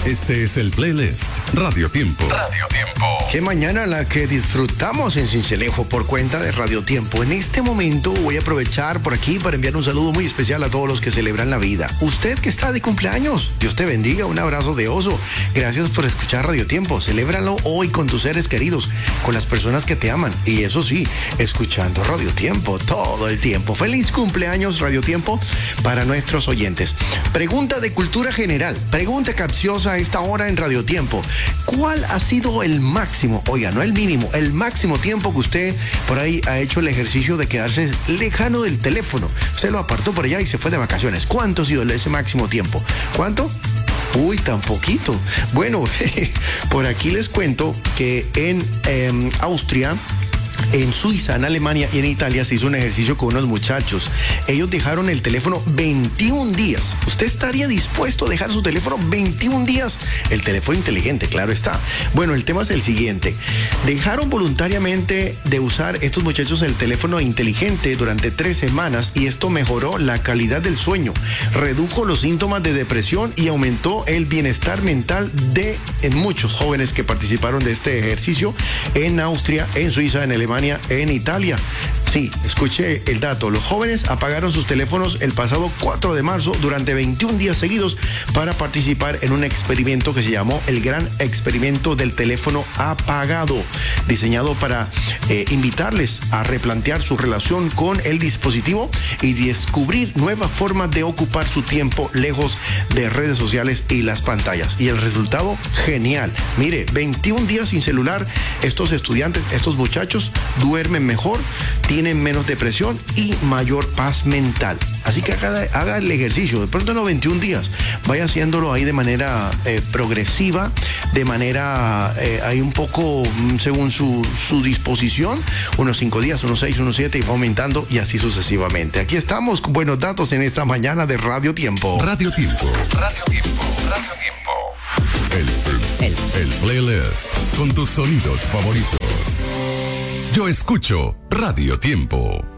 Este es el playlist Radio Tiempo. Radio Tiempo. Qué mañana la que disfrutamos en Sincelejo por cuenta de Radio Tiempo. En este momento voy a aprovechar por aquí para enviar un saludo muy especial a todos los que celebran la vida. Usted que está de cumpleaños, Dios te bendiga, un abrazo de oso. Gracias por escuchar Radio Tiempo. Celébralo hoy con tus seres queridos, con las personas que te aman. Y eso sí, escuchando Radio Tiempo todo el tiempo. Feliz cumpleaños Radio Tiempo para nuestros oyentes. Pregunta de cultura general, pregunta capciosa a esta hora en Radio Tiempo. ¿Cuál ha sido el máximo, oiga, no el mínimo, el máximo tiempo que usted por ahí ha hecho el ejercicio de quedarse lejano del teléfono? Se lo apartó por allá y se fue de vacaciones. ¿Cuánto ha sido ese máximo tiempo? ¿Cuánto? Uy, tan poquito. Bueno, por aquí les cuento que en Austria, en Suiza, en Alemania y en Italia se hizo un ejercicio con unos muchachos. Ellos dejaron el teléfono 21 días. ¿Usted estaría dispuesto a dejar su teléfono 21 días? El teléfono inteligente, claro está. Bueno, el tema es el siguiente. Dejaron voluntariamente de usar estos muchachos el teléfono inteligente durante 3 semanas y esto mejoró la calidad del sueño, redujo los síntomas de depresión y aumentó el bienestar mental en muchos jóvenes que participaron de este ejercicio en Austria, en Suiza, en Alemania, en Italia. Sí, escuché el dato. Los jóvenes apagaron sus teléfonos el pasado 4 de marzo durante 21 días seguidos para participar en un experimento que se llamó el Gran Experimento del Teléfono Apagado, diseñado para invitarles a replantear su relación con el dispositivo y descubrir nuevas formas de ocupar su tiempo lejos de redes sociales y las pantallas. Y el resultado, genial. Mire, 21 días sin celular, estos estudiantes, estos muchachos duermen mejor, tienen menos depresión y mayor paz mental. Así que haga el ejercicio, de pronto no 21 días, vaya haciéndolo ahí de manera progresiva, de manera ahí un poco según su disposición, unos 5 días, unos 6, unos 7 y va aumentando y así sucesivamente. Aquí estamos con buenos datos en esta mañana de Radio Tiempo. Radio Tiempo. Radio Tiempo. Radio Tiempo. El playlist con tus sonidos favoritos. Yo escucho Radio Tiempo.